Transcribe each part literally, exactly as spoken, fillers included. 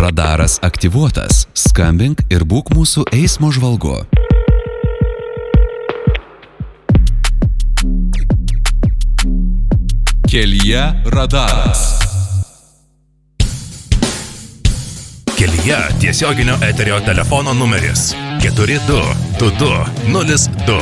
Radaras aktyvuotas. Skambink ir būk mūsų eismo žvalgu. Kelyje radaras. Kelyje tiesioginio eterio telefono numeris keturi du du du nulis du.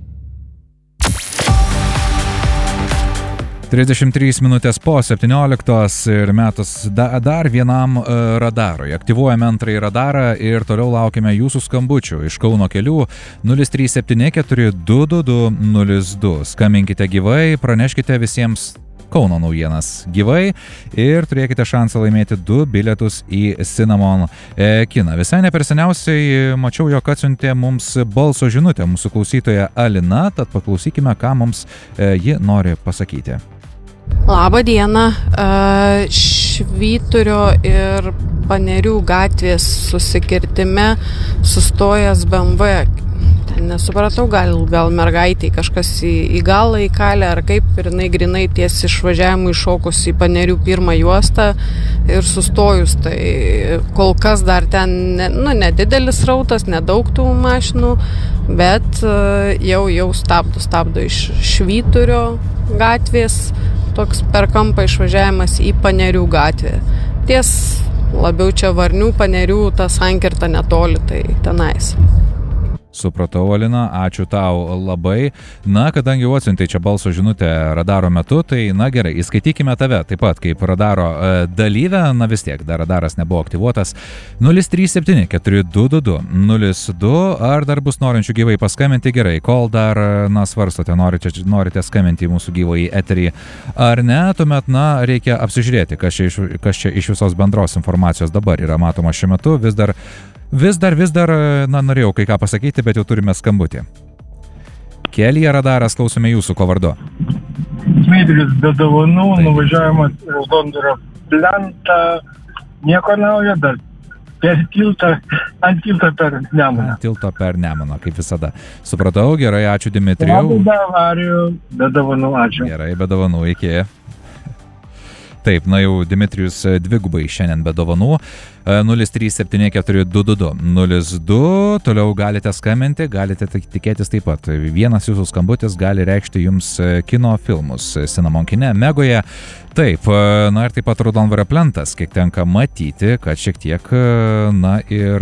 trisdešimt trys minutės po septynioliktos ir metas da, dar vienam uh, radarui. Aktyvuojame antrąjį radarą ir toliau laukime jūsų skambučių iš Kauno kelių nulis trys septyni keturi du du du nulis du. Skambinkite gyvai, praneškite visiems Kauno naujienas gyvai ir turėkite šansą laimėti du bilietus į Cinnamon e, kiną. Visai ne per seniausiai mačiau, jog atsiuntė mums balso žinutę mūsų klausytoja Alina, tad paklausykime, ką mums e, ji nori pasakyti. Labą dieną. Švyturio ir Panerių gatvės susikirtime sustojęs B M W. Nesupratau, gal, gal mergaitai kažkas į, į galą įkalė ar kaip, ir jinai grinai ties išvažiavimui šokus į Panerių pirmą juostą ir sustojus. Tai kol kas dar ten ne, nu, nedidelis rautas, nedaug tų mašinų, bet jau, jau stabdo, stabdo iš Švyturio gatvės, toks per kampą išvažiavimas į Panerių gatvę. Ties labiau čia Varnių, Panerių, ta sankirta netoli, tai tenais. Supratau, Alina, ačiū tau labai. Na, kadangi jau atsiuntei čia balso žinutę radaro metu, tai na gerai, įskaitykime tave taip pat kaip radaro e, dalyvę, na vis tiek, dar radaras nebuvo aktyvuotas. nulis trys septyni keturi du du du nulis du, ar dar bus norinčių gyvai paskambinti? Gerai, kol dar, na, svarstote, norite, norite skambinti į mūsų gyvąjį eterį ar ne, tuomet, na, reikia apsižiūrėti, kas čia iš, kas čia iš visos bendros informacijos dabar yra matoma šiuo metu. Vis dar Vis dar, vis dar, na, norėjau kai ką pasakyti, bet jau turime skambutį. Kelyje radaras, klausome jūsų, ko vardu. Dmitrijus be dovanų, nuvažiavimas Raudondvario plentą, nieko naujo, dar per tiltą, ant tiltą per Nemuną. Ant tilto per Nemuną, kaip visada. Supratau, gerai, ačiū Dmitrijau. Be avarijų, be dovanų, ačiū. Gerai, be dovanų, iki. Taip, na jau Dmitrijus dvigubai šiandien be dovanų. nulis trys septyni keturi du du du nulis du. Toliau galite skambinti, galite tikėtis taip pat. Vienas jūsų skambutis gali reikšti jums kino filmus Cinnamon kine Megoje. Taip, na ir taip pat Raudondvario plentas, kiek tenka matyti, kad šiek tiek, na ir,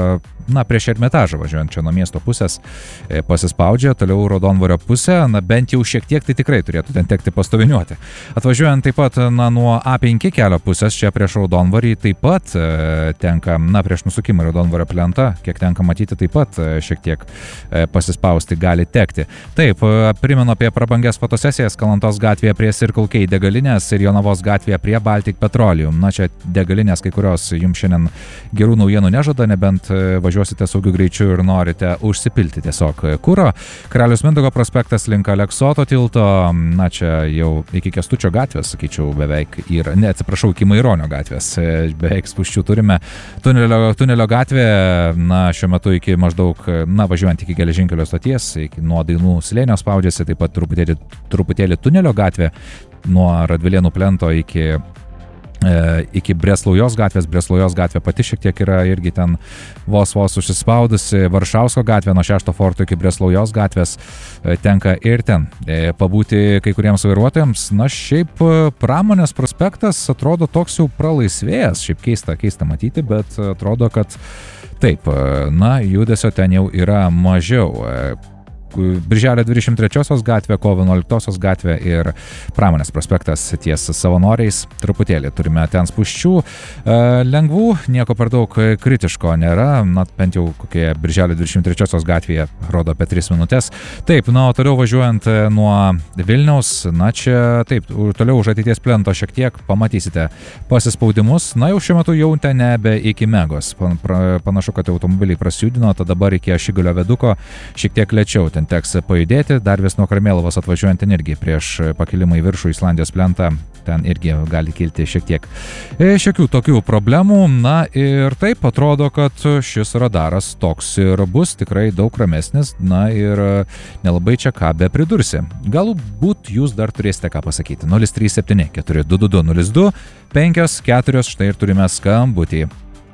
na, prieš Ermitažą važiuojant čia nuo miesto pusės pasispaudžia, toliau Raudondvario pusė, na bent jau šiek tiek tai tikrai turėtų ten tekti pastoviniuoti. Atvažiuojant taip pat, na, nuo A penki kelio pusės čia prieš Raudondvarį taip pat tenka, na, prieš nusukimą Raudondvario plentą, kiek tenka matyti, taip pat šiek tiek pasispausti gali tekti. Taip, primenu apie prabangias fotosesijas Kalantos gatvėje prie Circle K degalinės ir Jonavos gatvėje prie Baltic Petroleum. Na, čia degalinės kai kurios jums šiandien gerų naujienų nežada, nebent važiuosite saugiu greičiu ir norite užsipilti tiesiog kuro. Karalius Mindaugo prospektas link Aleksoto tilto, na, čia jau iki Kęstučio gatvės, sakyčiau, beveik ir, ne, atsiprašau, iki Maironio gatvės, beveik spūsčių turime. Tunelio, tunelio gatvė, na, šiuo metu iki maždaug, na, važiuojant iki geležinkelio stoties, iki nuo Dainų slėnio spaudžiasi, taip pat truputėlį, truputėlį tunelio gatvė, nuo Radvilėnų plento iki, e, iki Breslaujos gatvės. Breslaujos gatvė pati šiek tiek yra irgi ten vos vos užsispaudusi. Varšausko gatvė nuo šešto forto iki Breslaujos gatvės e, tenka ir ten e, pabūti kai kuriems vairuotojams. Na, šiaip Pramonės prospektas atrodo toks jau pralaisvėjęs, šiaip keista, keista matyti, bet atrodo, kad taip, na, judesio ten jau yra mažiau. E, Birželio dvidešimt trečiosios gatvė, kovo vienuoliktosios gatvė ir Pramonės prospektas ties Savanoriais. Truputėlį turime ten spūsčių. E, lengvų, nieko per daug kritiško nėra. Na, bent jau kokie Birželio dvidešimt trečiosios gatvėje rodo apie tris minutės. Taip, na, o toliau važiuojant nuo Vilniaus, na, čia taip, toliau už ateities plento šiek tiek pamatysite pasispaudimus. Na, jau šiuo metu jau ten nebe iki Megos. Panašu, kad automobiliai prasijudino, tada dabar iki Ašigalio viaduko šiek tiek lėčiau ten teks pajudėti. Dar vis nuo Karmėlavos atvažiuojant irgi prieš pakilimą į viršų Islandijos plentą, ten irgi gali kilti šiek tiek šiokių tokių problemų. Na ir taip atrodo, kad šis radaras toks ir bus, tikrai daug ramesnis, na ir nelabai čia ką be pridursi. Galbūt jūs dar turėsite ką pasakyti. nulis trys septyni keturi du du du nulis du penki keturi, štai ir turime skambutį.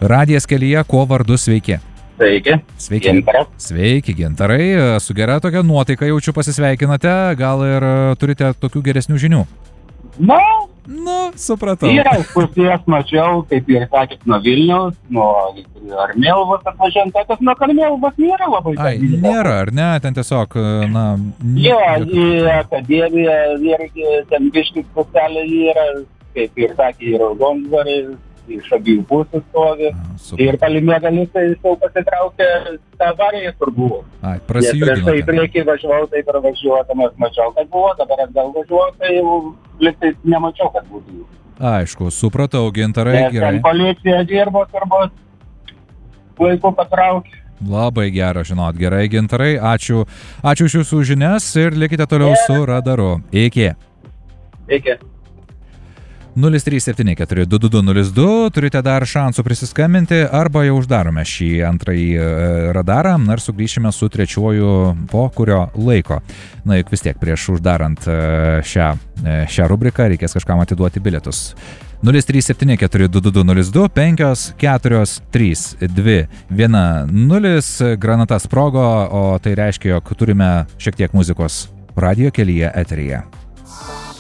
Radijas kelyje, kuo vardu sveiki? Sveiki. Sveiki. Gintaras. Sveiki, Gintarai. Su gera tokia nuotaika jaučiu pasisveikinate. Gal ir turite tokių geresnių žinių? Na, Nu, supratau. yra pusės mačiau, kaip ir sakėt, nuo Vilniaus, nuo Armėlvos atvažiant, tas nuo Armėlvos nėra labai. Ai, nėra, ar ne? Ten tiesiog, na... Jie, į akademiją irgi ten biškis puselė yra, kaip ir sakė, ir Raudondvaris, iš abiejų pusių stovi. Ir palimėgalis tai jau pasitraukė tą avariją, kur buvo. Ai, Nes prieš tai prasijudinote. priekį važiavau, tai pravažiuodamas mačiau, kad buvo, dabar atgal važiuoju, tai jau liktais nemačiau, kad būtų. Aišku, supratau, Gintarai, Nes gerai. ten policija dirbo, turbūt laiku patraukė. Labai gera, žinot, gerai, Gintarai, ačiū. Ačiū už jūsų žinias ir likite toliau su radaru. Iki. Iki. nulis trys septyni keturi du du du nulis du, turite dar šansų prisiskambinti arba jau uždarome šį antrąjį e, radarą ir sugrįšime su trečiuoju po kurio laiko. Na, juk vis tiek prieš uždarant e, šią, e, šią rubriką reikės kažkam atiduoti bilietus. nulis trys septyni keturi du du du nulis du, penki keturi trys du vienas nulis, granata sprogo, o tai reiškia, jog turime šiek tiek muzikos radijo kelyje eteryje.